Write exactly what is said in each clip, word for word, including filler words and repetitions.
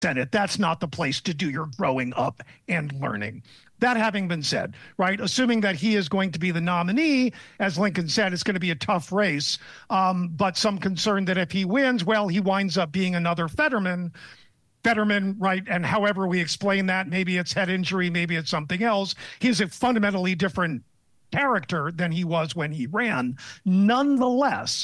Senate. That's not the place to do your growing up and learning. That having been said, right, assuming that he is going to be the nominee, as Lincoln said, it's going to be a tough race. Um, but some concern that if he wins, well, he winds up being another Fetterman. Fetterman, right, and however we explain that, maybe it's head injury, maybe it's something else. He's a fundamentally different character than he was when he ran. Nonetheless,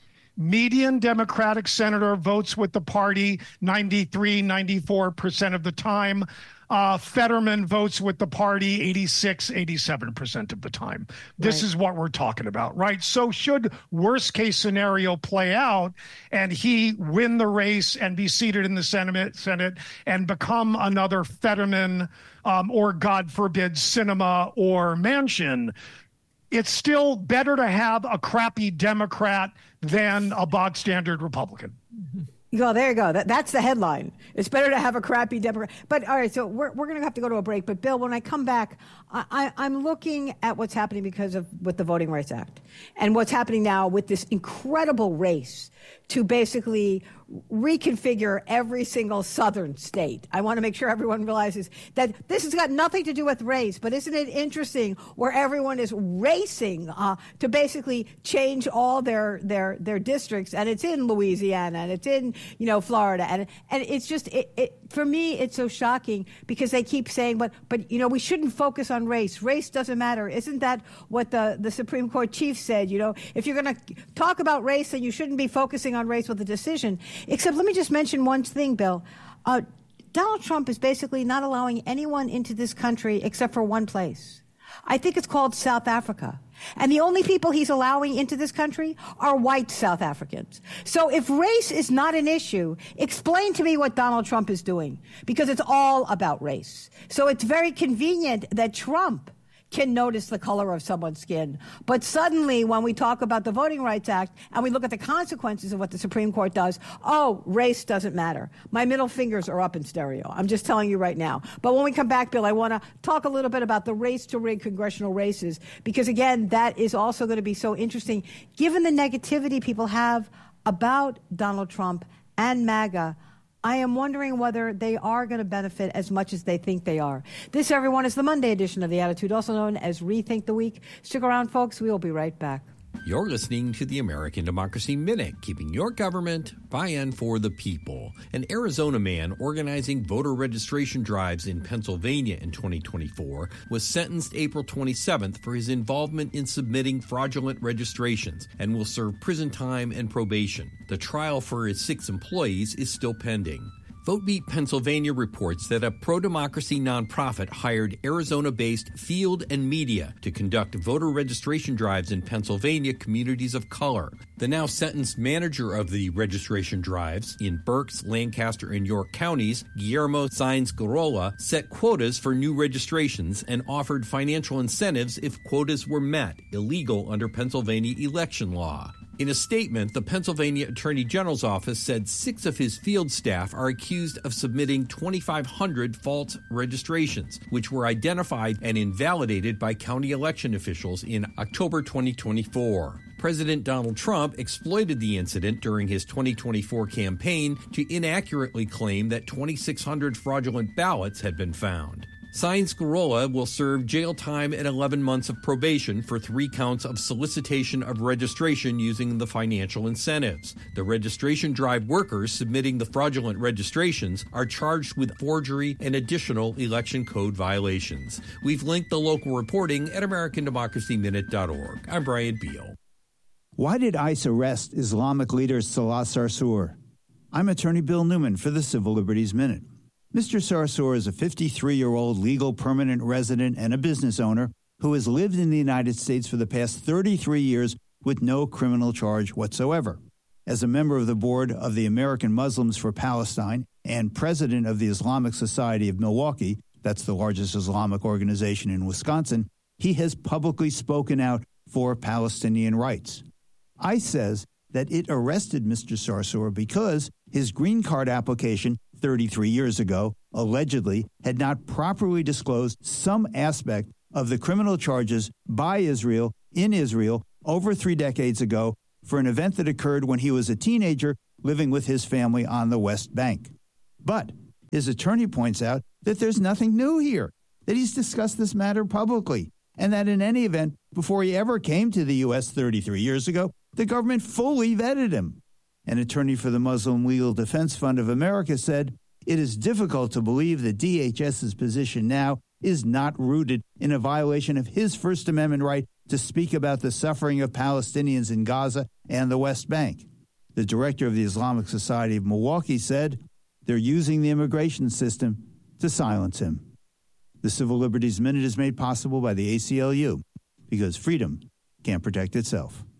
median Democratic senator votes with the party ninety-three, ninety-four percent of the time. Uh, Fetterman votes with the party eighty-six, eighty-seven percent of the time. This right. is what we're talking about, right? So should worst case scenario play out and he win the race and be seated in the Senate, Senate and become another Fetterman um, or, God forbid, Sinema or Manchin, it's still better to have a crappy Democrat than a bog standard Republican. Mm-hmm. Well, there you go. That, that's the headline. It's better to have a crappy Democrat. But all right, so we're we're going to have to go to a break. But Bill, when I come back, I, I, I'm looking at what's happening because of with the Voting Rights Act and what's happening now with this incredible race to basically reconfigure every single southern state. I want to make sure everyone realizes that this has got nothing to do with race, but isn't it interesting where everyone is racing uh, to basically change all their their their districts, and it's in Louisiana and it's in you know Florida, and and it's just it, it for me it's so shocking because they keep saying but but you know we shouldn't focus on race. Race doesn't matter. Isn't that what the the Supreme Court chief said? You know, if you're going to talk about race, then you shouldn't be focusing on race with the decision. Except let me just mention one thing, Bill. Uh, Donald Trump is basically not allowing anyone into this country except for one place. I think it's called South Africa. And the only people he's allowing into this country are white South Africans. So if race is not an issue, explain to me what Donald Trump is doing, because it's all about race. So it's very convenient that Trump can notice the color of someone's skin. But suddenly, when we talk about the Voting Rights Act and we look at the consequences of what the Supreme Court does, oh, race doesn't matter. My middle fingers are up in stereo. I'm just telling you right now. But when we come back, Bill, I want to talk a little bit about the race to rig congressional races, because, again, that is also going to be so interesting. Given the negativity people have about Donald Trump and MAGA, I am wondering whether they are going to benefit as much as they think they are. This, everyone, is the Monday edition of The Attitude, also known as Rethink the Week. Stick around, folks. We will be right back. You're listening to the American Democracy Minute, keeping your government by and for the people. An Arizona man organizing voter registration drives in Pennsylvania in twenty twenty-four was sentenced April twenty-seventh for his involvement in submitting fraudulent registrations and will serve prison time and probation. The trial for his six employees is still pending. VoteBeat Pennsylvania reports that a pro-democracy nonprofit hired Arizona-based Field and Media to conduct voter registration drives in Pennsylvania communities of color. The now sentenced manager of the registration drives in Berks, Lancaster, and York counties, Guillermo Sainz-Garola, set quotas for new registrations and offered financial incentives if quotas were met, illegal under Pennsylvania election law. In a statement, the Pennsylvania Attorney General's office said six of his field staff are accused of submitting twenty-five hundred false registrations, which were identified and invalidated by county election officials in October twenty twenty-four. President Donald Trump exploited the incident during his twenty twenty-four campaign to inaccurately claim that twenty-six hundred fraudulent ballots had been found. Sainz-Garola will serve jail time and eleven months of probation for three counts of solicitation of registration using the financial incentives. The registration drive workers submitting the fraudulent registrations are charged with forgery and additional election code violations. We've linked the local reporting at American Democracy Minute dot org. I'm Brian Beal. Why did ICE arrest Islamic leader Salah Sarsour? I'm attorney Bill Newman for the Civil Liberties Minute. Mister Sarsour is a fifty-three-year-old legal permanent resident and a business owner who has lived in the United States for the past thirty-three years with no criminal charge whatsoever. As a member of the board of the American Muslims for Palestine and president of the Islamic Society of Milwaukee, that's the largest Islamic organization in Wisconsin, he has publicly spoken out for Palestinian rights. ICE says that it arrested Mister Sarsour because his green card application thirty-three years ago allegedly had not properly disclosed some aspect of the criminal charges by Israel in Israel over three decades ago for an event that occurred when he was a teenager living with his family on the West Bank. But His attorney points out that there's nothing new here, that he's discussed this matter publicly, and that in any event, before he ever came to the U S thirty-three years ago, the government fully vetted him. An attorney for the Muslim Legal Defense Fund of America said, "It is difficult to believe that DHS's position now is not rooted in a violation of his First Amendment right to speak about the suffering of Palestinians in Gaza and the West Bank." The director of the Islamic Society of Milwaukee said, "They're using the immigration system to silence him." The Civil Liberties Minute is made possible by the A C L U, because freedom can't protect itself.